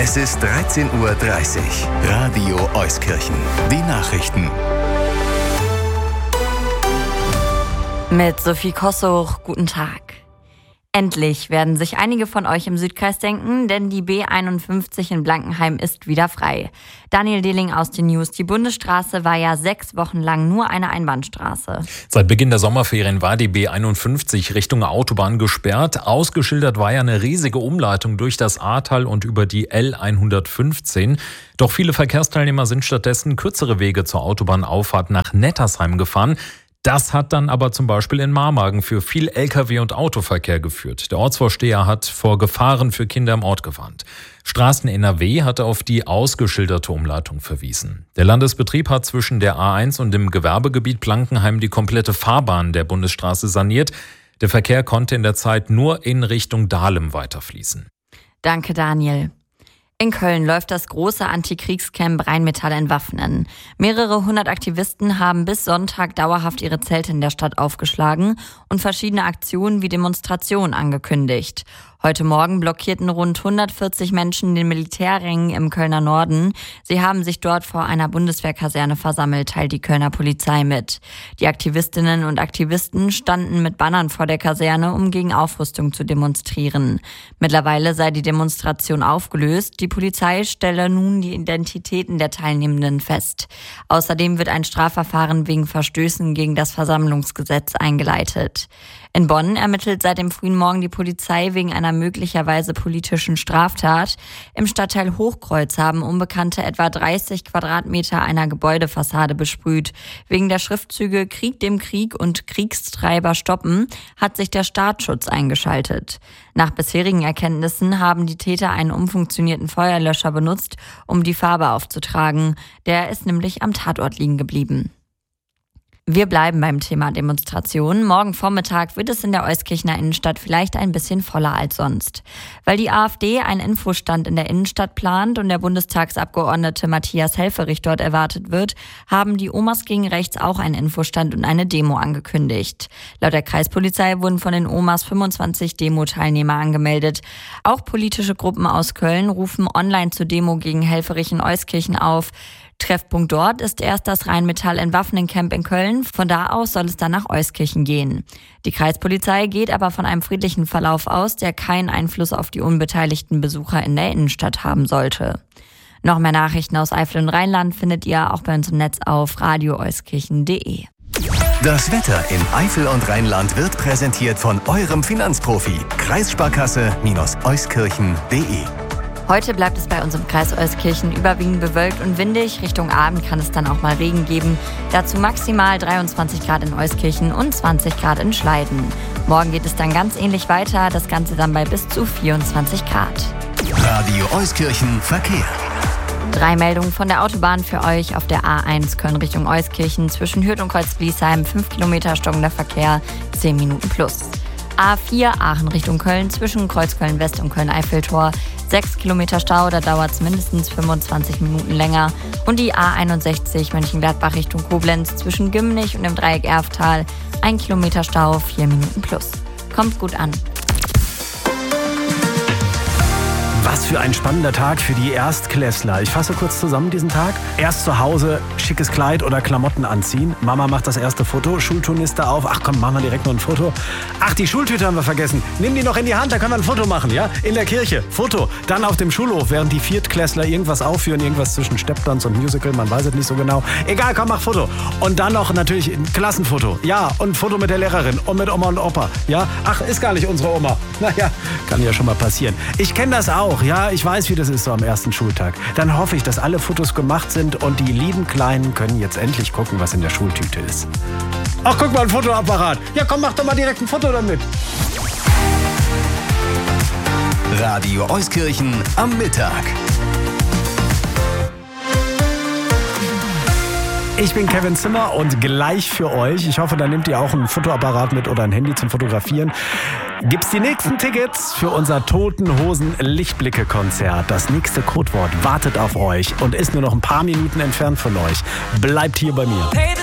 Es ist 13:30 Uhr. Radio Euskirchen. Die Nachrichten. Mit Sophie Kossuch, guten Tag. Endlich werden sich einige von euch im Südkreis denken, denn die B51 in Blankenheim ist wieder frei. Daniel Dehling aus den News. Die Bundesstraße war ja 6 Wochen lang nur eine Einbahnstraße. Seit Beginn der Sommerferien war die B51 Richtung Autobahn gesperrt. Ausgeschildert war ja eine riesige Umleitung durch das Ahrtal und über die L115. Doch viele Verkehrsteilnehmer sind stattdessen kürzere Wege zur Autobahnauffahrt nach Nettersheim gefahren. Das hat dann aber zum Beispiel in Marmagen für viel Lkw- und Autoverkehr geführt. Der Ortsvorsteher hat vor Gefahren für Kinder im Ort gewarnt. Straßen NRW hatte auf die ausgeschilderte Umleitung verwiesen. Der Landesbetrieb hat zwischen der A1 und dem Gewerbegebiet Blankenheim die komplette Fahrbahn der Bundesstraße saniert. Der Verkehr konnte in der Zeit nur in Richtung Dahlem weiterfließen. Danke, Daniel. In Köln läuft das große Antikriegscamp Rheinmetall entwaffnen. Mehrere 100 Aktivisten haben bis Sonntag dauerhaft ihre Zelte in der Stadt aufgeschlagen und verschiedene Aktionen wie Demonstrationen angekündigt. Heute Morgen blockierten rund 140 Menschen den Militärring im Kölner Norden. Sie haben sich dort vor einer Bundeswehrkaserne versammelt, teilt die Kölner Polizei mit. Die Aktivistinnen und Aktivisten standen mit Bannern vor der Kaserne, um gegen Aufrüstung zu demonstrieren. Mittlerweile sei die Demonstration aufgelöst. Die Polizei stelle nun die Identitäten der Teilnehmenden fest. Außerdem wird ein Strafverfahren wegen Verstößen gegen das Versammlungsgesetz eingeleitet. In Bonn ermittelt seit dem frühen Morgen die Polizei wegen einer möglicherweise politischen Straftat. Im Stadtteil Hochkreuz haben Unbekannte etwa 30 Quadratmeter einer Gebäudefassade besprüht. Wegen der Schriftzüge Krieg dem Krieg und Kriegstreiber stoppen hat sich der Staatsschutz eingeschaltet. Nach bisherigen Erkenntnissen haben die Täter einen umfunktionierten Feuerlöscher benutzt, um die Farbe aufzutragen. Der ist nämlich am Tatort liegen geblieben. Wir bleiben beim Thema Demonstration. Morgen Vormittag wird es in der Euskirchener Innenstadt vielleicht ein bisschen voller als sonst. Weil die AfD einen Infostand in der Innenstadt plant und der Bundestagsabgeordnete Matthias Helfferich dort erwartet wird, haben die Omas gegen Rechts auch einen Infostand und eine Demo angekündigt. Laut der Kreispolizei wurden von den Omas 25 Demo-Teilnehmer angemeldet. Auch politische Gruppen aus Köln rufen online zur Demo gegen Helfferich in Euskirchen auf. Treffpunkt dort ist erst das Rheinmetall-Entwaffnen-Camp in Köln. Von da aus soll es dann nach Euskirchen gehen. Die Kreispolizei geht aber von einem friedlichen Verlauf aus, der keinen Einfluss auf die unbeteiligten Besucher in der Innenstadt haben sollte. Noch mehr Nachrichten aus Eifel und Rheinland findet ihr auch bei uns im Netz auf radioeuskirchen.de. Das Wetter in Eifel und Rheinland wird präsentiert von eurem Finanzprofi. Kreissparkasse-euskirchen.de. Heute bleibt es bei uns im Kreis Euskirchen überwiegend bewölkt und windig. Richtung Abend kann es dann auch mal Regen geben. Dazu maximal 23 Grad in Euskirchen und 20 Grad in Schleiden. Morgen geht es dann ganz ähnlich weiter, das Ganze dann bei bis zu 24 Grad. Radio Euskirchen Verkehr. 3 Meldungen von der Autobahn für euch. Auf der A1 Köln Richtung Euskirchen zwischen Hürth und Kreuz-Bliesheim 5 Kilometer stockender Verkehr, 10 Minuten plus. A4 Aachen Richtung Köln zwischen Kreuzköln-West und Köln-Eiffeltor 6 Kilometer Stau, da dauert es mindestens 25 Minuten länger. Und die A61 Mönchengladbach Richtung Koblenz zwischen Gimnich und dem Dreieck Erftal 1 Kilometer Stau, 4 Minuten plus. Kommt gut an. Was für ein spannender Tag für die Erstklässler. Ich fasse kurz zusammen diesen Tag. Erst zu Hause schickes Kleid oder Klamotten anziehen. Mama macht das erste Foto, Schulturniste auf. Ach komm, machen wir direkt noch ein Foto. Ach, die Schultüte haben wir vergessen. Nimm die noch in die Hand, da können wir ein Foto machen, ja? In der Kirche, Foto. Dann auf dem Schulhof, während die Viertklässler irgendwas aufführen, irgendwas zwischen Stepptanz und Musical, man weiß es nicht so genau. Egal, komm, mach Foto. Und dann noch natürlich ein Klassenfoto. Ja, und ein Foto mit der Lehrerin und mit Oma und Opa. Ja, ach, ist gar nicht unsere Oma. Naja, kann ja schon mal passieren. Ich kenne das auch. Ja, ich weiß, wie das ist so am ersten Schultag. Dann hoffe ich, dass alle Fotos gemacht sind und die lieben Kleinen können jetzt endlich gucken, was in der Schultüte ist. Ach, guck mal, ein Fotoapparat. Ja, komm, mach doch mal direkt ein Foto damit. Radio Euskirchen am Mittag. Ich bin Kevin Zimmer und gleich für euch, ich hoffe, da nehmt ihr auch ein Fotoapparat mit oder ein Handy zum Fotografieren, gibt's die nächsten Tickets für unser Toten Hosen Lichtblicke-Konzert. Das nächste Codewort wartet auf euch und ist nur noch ein paar Minuten entfernt von euch. Bleibt hier bei mir.